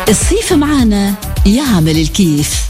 الصيف معانا يعمل الكيف.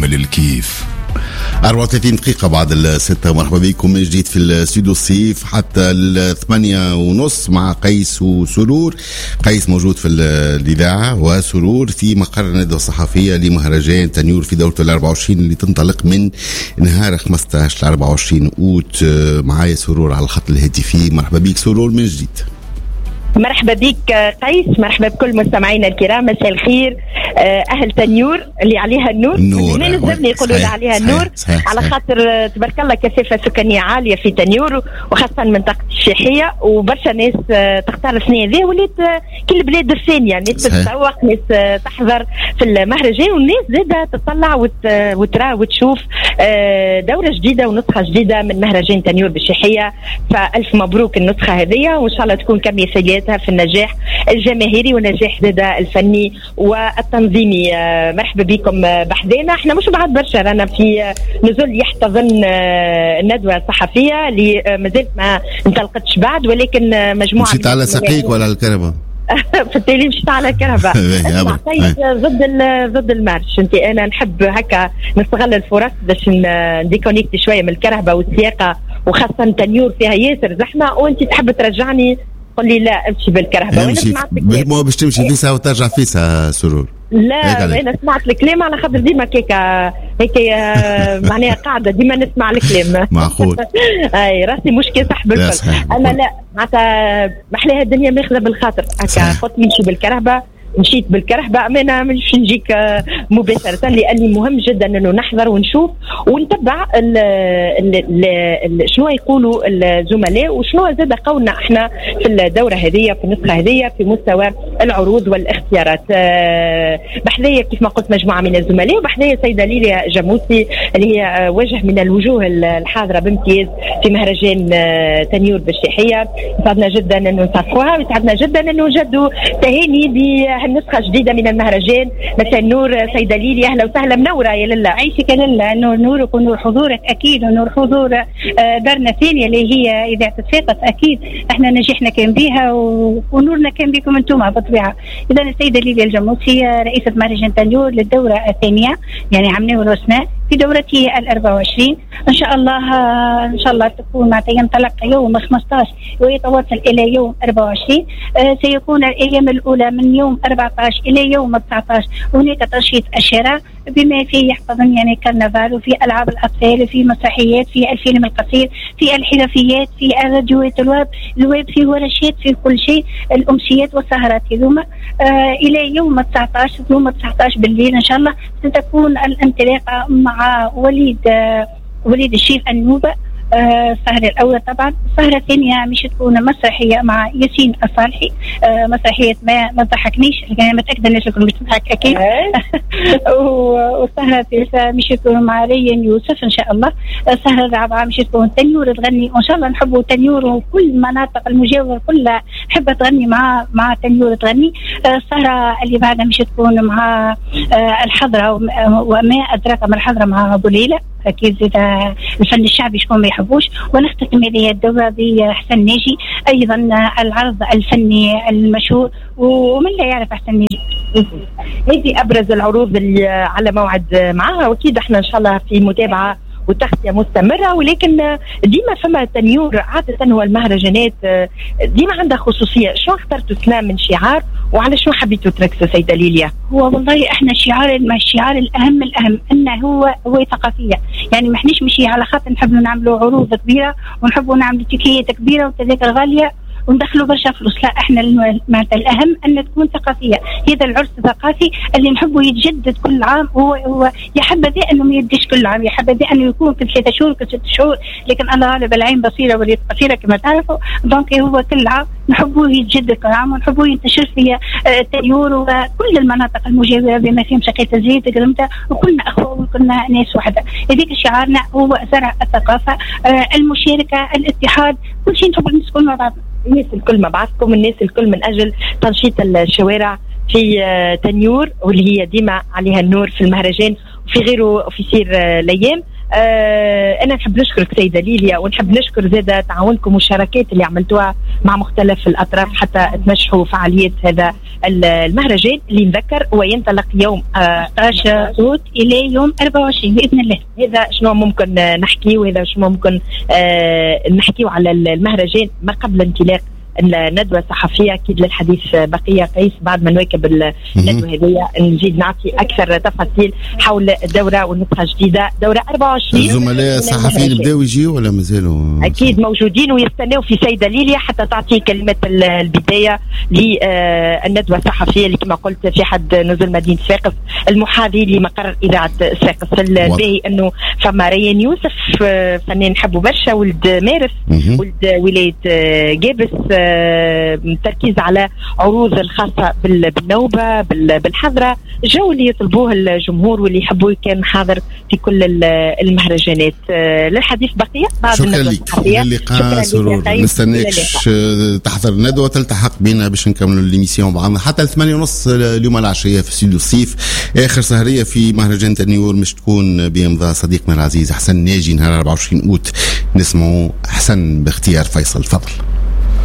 34 دقيقة بعد 6. مرحبا بكم من جديد في الاستوديو الصيف حتى 8:30 مع قيس وسرور. قيس موجود في الإذاعة وسرور في مقر الندوة الصحفية لمهرجان تنيور في دورته 24 اللي تنطلق من نهار 15 ل 24 أوت. معايا سرور على الخط الهاتفي. مرحبا بك سرور من جديد. مرحبا بك قيس، مرحبا بكل مستمعينا الكرام. مساء الخير. أهل تنيور اللي عليها النور ما نلزمني يقولوا عليها النور على خاطر تبارك الله كثافة سكانية عالية في تنيور وخاصة منطقة الشيحية، وبرشا ناس تختار السنة ذي وليت كل البلاد الثانية ناس تتسوق، ناس تحضر في المهرجان، والناس زادة تطلع وترى وتشوف دورة جديدة ونسخة جديدة من مهرجان تنيور بالشيحية. فألف مبروك النسخة هذه، وإن شاء الله تكون كمثالياتها في النجاح الجماهيري والنجاح زادة الفني والتنظيمي. مرحبا بكم بحذانا. احنا مش بعد برشا، رانا في نزول يحتضن الندوة الصحفية اللي مازالت ما انطلقتش بعد، ولكن مجموعة مشيت على سقيك ولا الكهرباء؟ في التالي مشيت على الكهرباء. ضد المارش. انت انا نحب هكا نستغل الفرص باش نديكونيكت شوية من الكهرباء والسياقة، وخاصة تنيور فيها ياسر زحمة، وانت تحب ترجعني قل لي لا امشي بالكهرباء. وانا باش تمشي فيسا وترجع فيسا سرور. لا انا سمعت الكلام على خاطر ديما كيكا هيك معناها قاعده ديما نسمع الكلام. معقول. اي راسي مش كي صاحب الفل. انا لا معناتها محلاها الدنيا ماخذه بالخاطر هكا. قلت نمشي بالكهرباء، مشيت بالكرهبة. أنا مش نجيك مباشرة لأني مهم جدا أنه نحضر ونشوف ونتبع شنو يقولوا الزملاء وشنو زاد قولنا احنا في الدورة هذه في النسخة هذه في مستوى العروض والاختيارات. بحذايا كيف ما قلت مجموعة من الزملاء، وبحذايا سيدة ليليا جاموسي اللي هي وجه من الوجوه الحاضرة بامتياز في مهرجان تنيور بالشيحية. يسعدنا جدا أنه نصافحوها، ويسعدنا جدا أنه جدوا تهاني النسخة جديدة من المهرجان. مساء النور سيدة ليلي، أهلا وسهلا، منورة يا لله. عيشك لله، نور نورك ونور حضورك أكيد، ونور حضور دارنا الثانية اللي هي إذاعة الثقة. أكيد احنا نجحنا كان بها ونورنا كان بكم أنتم بالطبيعة. إذا السيدة ليليا الجاموسي رئيسة مهرجان تنيور للدورة الثانية، يعني عملناه ورسناه في دورته 24. إن شاء الله تكون معناتها ينطلق يوم 15 ويتواصل إلى يوم 24. سيكون الأيام الأولى من يوم 14 إلى يوم 19 هناك تنشيط الشارع بما فيه يحتضن يعني كرنفال، وفي ألعاب الأطفال، وفي مسرحيات، في الفيلم القصير، في الحرفيات، في الراديوات الويب، في ورشات، في كل شيء، الأمسيات والسهرات هذوما إلى يوم 19. يوم 19 بالليل إن شاء الله ستكون الانطلاقة مع وليد الشيخ النوبة. السهرة الأولى طبعا. السهرة الثانية مش تكون مسرحية مع ياسين الصالحي، مسرحية ما تضحكنيش، أنا متأكدة الناس الكل مش تضحك أكيد. والسهرة الثالثة مش تكون مع ريان يوسف إن شاء الله. السهرة الرابعة مش تكون تنيور تغني، وإن شاء الله نحبوا تنيور وكل المناطق المجاورة كلها حبة تغني مع تنيور تغني. السهرة اللي بعدها مش تكون مع الحضرة، وما أدراك ما الحضرة مع أبو ليلى. أكيد إذا الفن الشعبي شكون ما يحبوش. ونختتم هذه الدورة بحسن ناجي، أيضا العرض الفني المشهور، ومن لا يعرف حسن ناجي. هذه أبرز العروض اللي على موعد معها، وأكيد احنا إن شاء الله في متابعة وتغطية مستمرة. ولكن ديما فما تنيور عادة هو المهرجانات ديما عندها خصوصية. شو اخترتوا سلام من شعار وعلى شو حبيتوا تركزوا سيدة ليليا؟ هو والله احنا الشعار الأهم انه هو هوية ثقافية. يعني ما احناش مشي على خاطر نحبوا نعملوا عروض كبيرة ونحبوا نعملوا تكيات كبيرة وتذاكر غالية وندخلوا برشا فلوس. لا، احنا معناتها الأهم أن تكون ثقافية. هذا العرس الثقافي اللي نحبه يتجدد كل عام. هو يحبذ أنه ما يديش كل عام، يحبذ أنه يكون كل 3 شهور كل 6 شهور، لكن الله غالب العين بصيرة واليد قصيرة كما تعرفوا. دونك هو كل عام نحبه يتجدد كل عام، ونحبه ينتشر في تنيور وكل المناطق المجاورة بما فيهم شقية الزيت قرمتة، وكلنا أخوة وكلنا ناس واحدة. هذيك شعارنا هو زرع الثقافة، المشاركة، الاتحاد، كل شيء نحب الناس كل مع بعض. الناس الكل مع بعضكم، الناس الكل من أجل تنشيط الشوارع في تنيور واللي هي ديما عليها النور في المهرجان وفي غيره في سير الأيام. انا نحب نشكرك سيده ليليا، ونحب نشكر زاده تعاونكم والشراكات اللي عملتوها مع مختلف الاطراف حتى تنجحوا فعاليه هذا المهرجان اللي نذكر وينطلق يوم 16 اوت الى يوم 24 باذن الله. هذا شنو ممكن نحكي، وهذا شنو ممكن نحكيو على المهرجان ما قبل انطلاق الندوة الصحفية. أكيد للحديث بقية قيس بعد ما نواكب الندوة هذه نزيد نعطي أكثر تفاصيل حول الدورة والنسخة الجديدة دورة 24. الزملاء الصحفيين بداوا يجيوا ولا مازالوا؟ أكيد موجودين ويستناو في سيدة ليليا حتى تعطي كلمة البداية للندوة الصحفية اللي كما قلت في حد نزل مدينة صفاقس المحاذي لمقر إذاعة صفاقس. الباهي أنه فما ريان يوسف فنان نحبه برشا، ولد مارس ولد ولاية جابس، تركيز على عروض الخاصة بالنوبة بالحضرة، الجو اللي يطلبوه الجمهور واللي يحبوه كان حاضر في كل المهرجانات. للحديث بقية بعد الندوة الصحفية. اللقاء سرور، نستناك تحضر الندوة وتلتحق بنا باش نكملوا الإميسيون بعضنا حتى 8:30 اليوم العشية في استوديو الصيف. آخر سهرية في مهرجان تنيور مش تكون بإمضاء صديقنا العزيز حسن ناجي نهار 24 أوت. نسمعوا حسن باختيار فيصل. فضل.